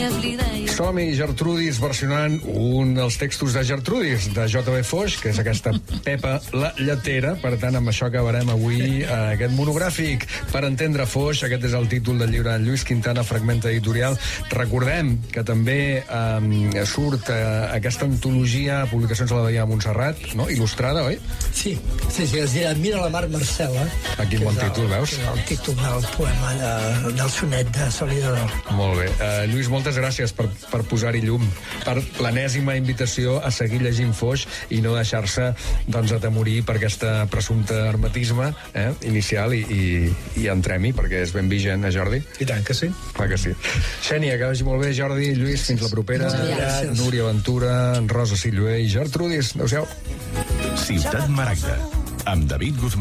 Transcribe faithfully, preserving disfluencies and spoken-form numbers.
Som-hi, Gertrudis, versionant un dels textos de Gertrudis, de J B Foix, que és aquesta Pepa la lletera. Per tant, amb això acabarem avui eh, aquest monogràfic. Per entendre Foix, aquest és el títol del llibre de Lluís Quintana, Fragment Editorial. Recordem que també eh, surt eh, aquesta antologia, publicacions a la Badia de Montserrat, no? Il·lustrada, oi? Sí, sí, sí, es dirà Mira la mar Marcela. Aquí bon títol, el, veus? El títol del poema de, del sonet de Solidador. Molt bé. Uh, Lluís, moltes gràcies per, per posar-hi llum, per l'enèsima invitació a seguir llegint Foix i no deixar-se doncs, atemorir per aquesta presumpte hermetisme eh, inicial i, i, i entrem-hi, perquè és ben vigent, eh, Jordi? I tant que sí. Clar que sí. Xènia, que vagi molt bé, Jordi, Lluís, fins la propera. Gràcies. Núria Ventura, Rosa Silloé i Gertrudis. Adéu-siau. Ciutat Maragda, amb David Guzmán.